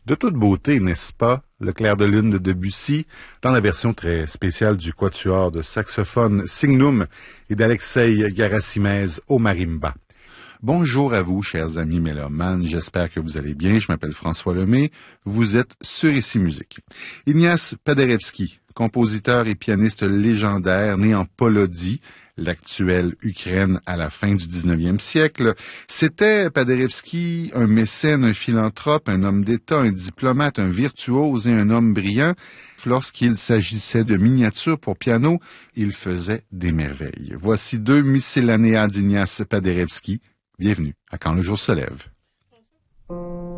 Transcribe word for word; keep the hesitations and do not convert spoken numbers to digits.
De toute beauté, n'est-ce pas? Le clair de lune de Debussy, dans la version très spéciale du quatuor de saxophone Signum et d'Alexei Garassimez au marimba. Bonjour à vous, chers amis mélomanes, j'espère que vous allez bien. Je m'appelle François Lemay, vous êtes sur Ici Musique. Ignace Paderewski, compositeur et pianiste légendaire, né en Polodie, l'actuelle Ukraine à la fin du dix-neuvième siècle. C'était Paderewski un mécène, un philanthrope, un homme d'État, un diplomate, un virtuose et un homme brillant. Lorsqu'il s'agissait de miniatures pour piano, il faisait des merveilles. Voici deux miscellanea d'Ignace Paderewski. Bienvenue à Quand le jour se lève.